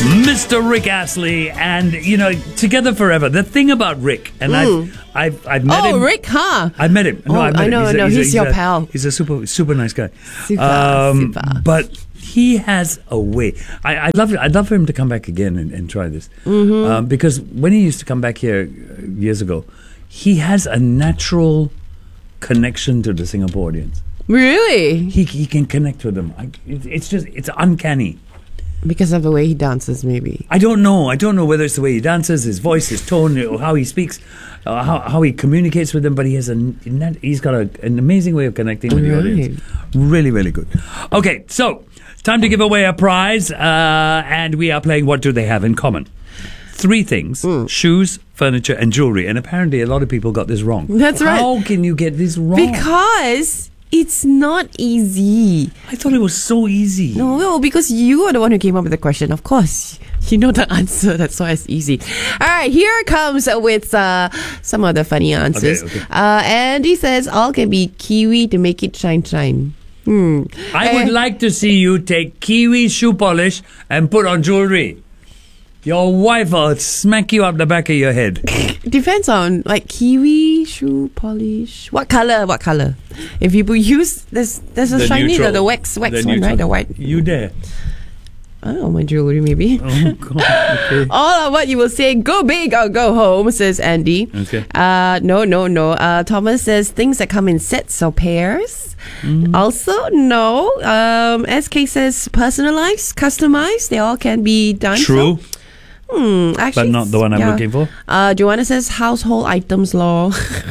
Mr. Rick Astley, and together forever. The thing about Rick, and I've met him. Oh, Rick, huh? I've met him. No, I know. He's your pal. He's a super nice guy. Super. But he has a way. I'd love for him to come back again and try this. Because when he used to come back here years ago, he has a natural connection to the Singapore audience. Really? He can connect with them. It's uncanny. Because of the way he dances, maybe. I don't know whether it's the way he dances, his voice, his tone, or how he speaks, how he communicates with them. But he's got an amazing way of connecting with the audience. Really, really good. Okay, so time to give away a prize, and we are playing What Do They Have in Common? 3 things: shoes, furniture, and jewelry. And apparently, a lot of people got this wrong. That's right. How can you get this wrong? Because it's not easy. I thought it was so easy. No, because you are the one who came up with the question. Of course, you know the answer. That's why it's easy. All right, here it comes with some of the funny answers. Okay. Andy says, all can be kiwi to make it shine. I would like to see you take kiwi shoe polish and put on jewelry. Your wife will smack you up the back of your head. Depends on kiwi shoe polish. What color? If you use there's a shiny the wax one, right? The white. You dare? I don't know, my jewelry maybe. Oh God. Okay. All of what you will say, go big or go home, says Andy. Okay. No. Thomas says things that come in sets or pairs. Also, no. SK says personalized, customized. They all can be done. True. Actually, but not the one I'm looking for. Joanna says household items law.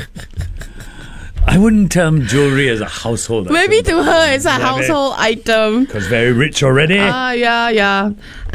I wouldn't term jewelry as a household Maybe item. to her it's a household item. Because very rich already. Yeah.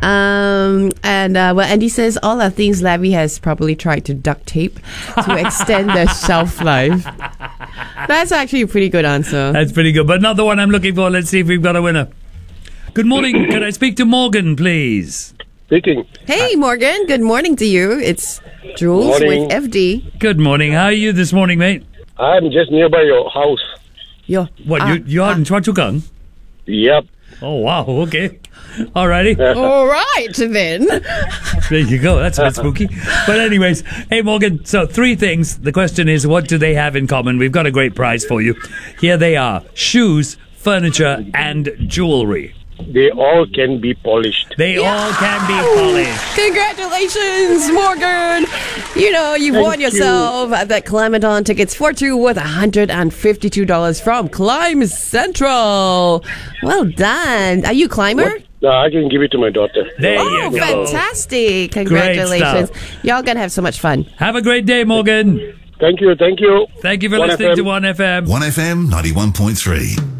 Andy says all are things Larry has probably tried to duct tape to extend their shelf life. That's actually a pretty good answer. That's pretty good, but not the one I'm looking for. Let's see if we've got a winner. Good morning. Can I speak to Morgan, please? Speaking. Hey, Morgan. Good morning to you. It's Jules with FD. Good morning. How are you this morning, mate? I'm just nearby your house. What, you are in Choa Chu Kang? Yep. Oh, wow. Okay. Alrighty. All right, then. There you go. That's a bit spooky. But anyways, hey, Morgan. So 3 things. The question is, what do they have in common? We've got a great prize for you. Here they are. Shoes, furniture, and jewelry. They all can be polished. They all can be polished. Congratulations, Morgan. You've won yourself the Climathon tickets for 2 worth $152 from Climb Central. Well done. Are you a climber? I can give it to my daughter. There you go. Fantastic. Congratulations. Y'all gonna have so much fun. Have a great day, Morgan. Thank you. Thank you for listening to 1FM. 1FM 91.3.